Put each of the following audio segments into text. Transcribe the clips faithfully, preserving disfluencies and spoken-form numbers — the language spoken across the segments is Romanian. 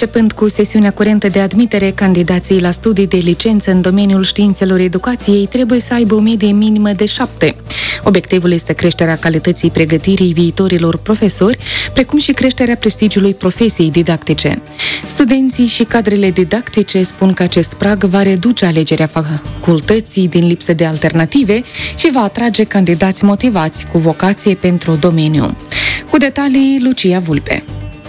Începând cu sesiunea curentă de admitere, candidații la studii de licență în domeniul științelor educației trebuie să aibă o medie minimă de șapte. Obiectivul este creșterea calității pregătirii viitorilor profesori, precum și creșterea prestigiului profesiei didactice. Studenții și cadrele didactice spun că acest prag va reduce alegerea facultății din lipsă de alternative și va atrage candidați motivați cu vocație pentru domeniu. Cu detalii, Lucia Vulpe.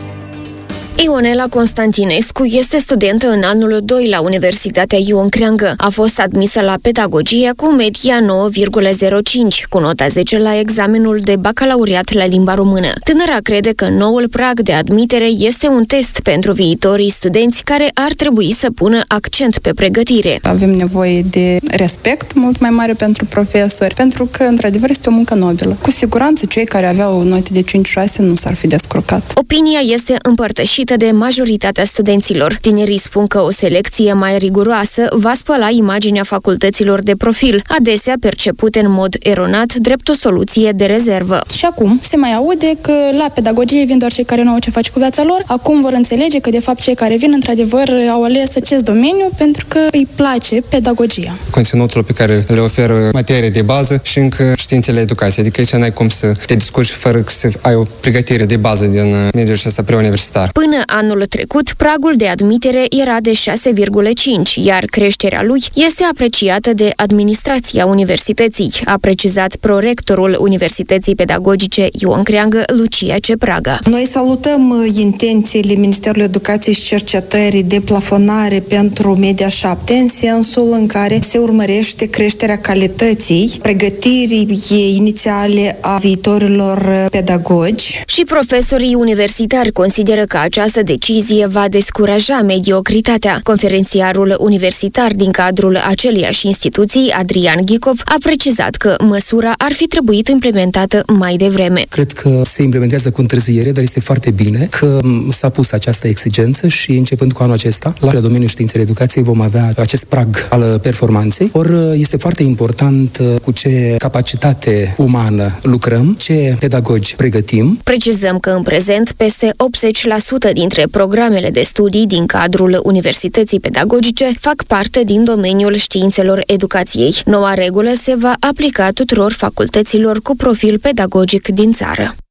Ionela Constantinescu este studentă în anul doi la Universitatea Ion Creangă. A fost admisă la pedagogie cu media nouă virgulă zero cinci, cu nota zece la examenul de bacalaureat la limba română. Tânăra crede că noul prag de admitere este un test pentru viitorii studenți care ar trebui să pună accent pe pregătire. Avem nevoie de respect mult mai mare pentru profesori, pentru că, într-adevăr, este o muncă nobilă. Cu siguranță, cei care aveau note de cinci șase nu s-ar fi descurcat. Opinia este împărtășită de majoritatea studenților. Tinerii spun că o selecție mai riguroasă va spăla imaginea facultăților de profil, adesea percepute în mod eronat drept o soluție de rezervă. Și acum se mai aude că la pedagogie vin doar cei care nu au ce face cu viața lor. Acum vor înțelege că, de fapt, cei care vin, într-adevăr, au ales acest domeniu pentru că îi place pedagogia. Conținutul pe care le oferă materie de bază și încă științele educației. Adică aici n-ai cum să te descurci fără să ai o pregătire de bază din mediul ăsta preuniversitar. Până anul trecut, pragul de admitere era de șase virgulă cinci, iar creșterea lui este apreciată de administrația universității, a precizat prorectorul Universității Pedagogice Ion Creangă, Lucia Cepraga. Noi salutăm intențiile Ministerului Educației și Cercetării de plafonare pentru media șapte, în sensul în care se urmărește creșterea calității, pregătirii inițiale a viitorilor pedagogi. Și profesorii universitari consideră că această decizie va descuraja mediocritatea. Conferențiarul universitar din cadrul aceleiași instituții, Adrian Ghicov, a precizat că măsura ar fi trebuit implementată mai devreme. Cred că se implementează cu întârziere, dar este foarte bine că s-a pus această exigență și începând cu anul acesta, la domeniul științelor educației vom avea acest prag al performanței. Ori este foarte important cu ce capacitate umană lucrăm, ce pedagogi pregătim. Precizăm că în prezent peste optzeci la sută dintre programele de studii din cadrul Universității Pedagogice fac parte din domeniul științelor educației. Noua regulă se va aplica tuturor facultăților cu profil pedagogic din țară.